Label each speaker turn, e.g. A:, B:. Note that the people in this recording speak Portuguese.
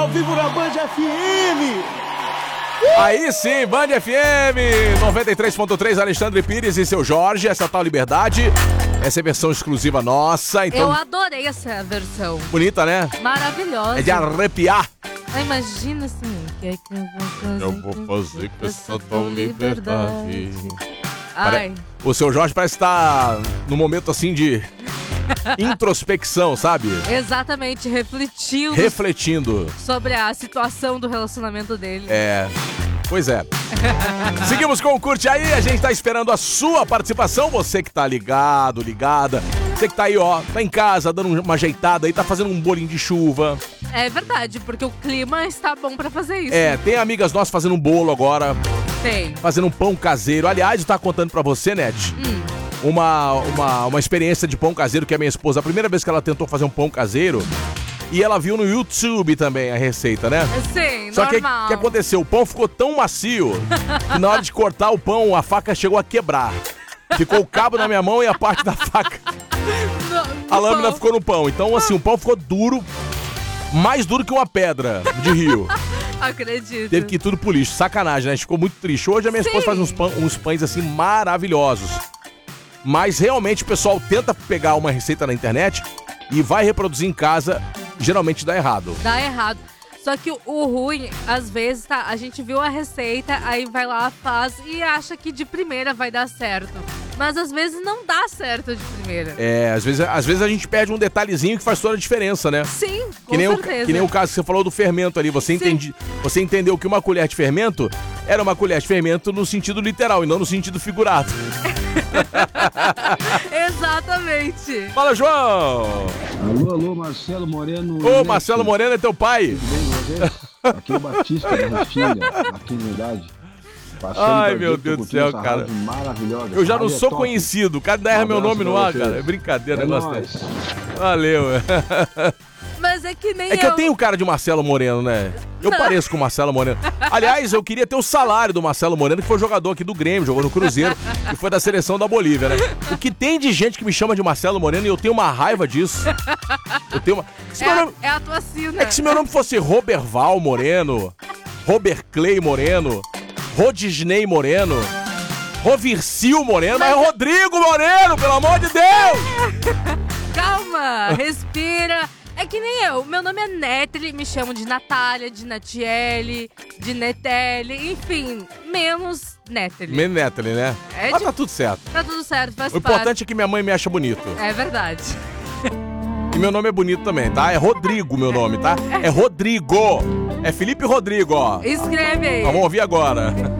A: ao vivo na Band FM.
B: Aí sim, Band FM 93.3, Alexandre Pires e seu Jorge, essa tal Liberdade. Essa é a versão exclusiva nossa, então...
C: Eu adorei essa versão.
B: Bonita, né?
C: Maravilhosa.
B: É de arrepiar.
C: Imagina assim, o que é que
B: eu vou fazer com essa tal liberdade.
C: Ai.
B: O seu Jorge parece estar num momento assim de introspecção, sabe?
C: Exatamente, refletindo sobre a situação do relacionamento dele.
B: Pois é. Seguimos com o Curte Aí, a gente tá esperando a sua participação, você que tá ligado, ligada, você que tá aí, ó, tá em casa, dando uma ajeitada aí, tá fazendo um bolinho de chuva.
C: É verdade, porque o clima está bom pra fazer isso.
B: Tem amigas nossas fazendo um bolo agora.
C: Tem.
B: Fazendo um pão caseiro. Aliás, eu tava contando pra você, Ned, uma experiência de pão caseiro que a minha esposa, a primeira vez que ela tentou fazer um pão caseiro, e ela viu no YouTube também a receita, né?
C: Sim,
B: Só
C: normal.
B: que o que aconteceu? O pão ficou tão macio que na hora de cortar o pão, a faca chegou a quebrar. Ficou o cabo na minha mão e a parte da faca... a lâmina ficou no pão. Então, assim, o pão ficou duro, mais duro que uma pedra de rio.
C: Acredito.
B: Teve que ir tudo pro lixo. Sacanagem, né? A gente ficou muito triste. Hoje a minha esposa faz uns pães, assim, maravilhosos. Mas, realmente, o pessoal tenta pegar uma receita na internet e vai reproduzir em casa, geralmente dá errado.
C: Dá errado. Só que o ruim, às vezes, tá, a gente viu a receita, aí vai lá, faz e acha que de primeira vai dar certo. Mas às vezes não dá certo de primeira.
B: Às vezes a gente perde um detalhezinho que faz toda a diferença, né?
C: Sim, com
B: certeza. Que nem o caso que você falou do fermento ali. Você entendeu que uma colher de fermento era uma colher de fermento no sentido literal e não no sentido figurado.
C: Exatamente.
B: Fala, João!
D: Alô, Marcelo Moreno.
B: Ô, Marcelo Moreno é teu pai?
D: Tudo bem com você? Aqui é o Batista da Restinga, aqui na Unidade.
B: Ai, meu Deus do céu, cara.
D: Maravilhosa.
B: Eu já não sou conhecido. O cara ainda erra meu nome no ar, cara. É brincadeira, negócio desse. Valeu.
C: Mas é que nem
B: É que eu tenho cara de Marcelo Moreno, né? Eu pareço com o Marcelo Moreno. Aliás, eu queria ter o salário do Marcelo Moreno, que foi jogador aqui do Grêmio, jogou no Cruzeiro, e foi da seleção da Bolívia, né? O que tem de gente que me chama de Marcelo Moreno e eu tenho uma raiva disso. Eu tenho uma...
C: É a tua sina.
B: É que se meu nome fosse Roberval Moreno, Robert Clay Moreno, Rodisney Moreno, Rovircil Moreno, mas é Rodrigo Moreno, pelo amor de Deus!
C: Calma, respira. É que nem eu, meu nome é Neteli, me chamam de Natália, de Natiele, de Neteli, enfim, menos Neteli.
B: Menos Neteli, né? Mas tá tudo certo.
C: Tá tudo certo, faz
B: parte. O importante é que minha mãe me acha bonito.
C: É verdade.
B: E meu nome é bonito também, tá? É Rodrigo meu nome, tá? É Rodrigo. É Felipe Rodrigo, ó.
C: Escreve aí.
B: Vamos ouvir agora.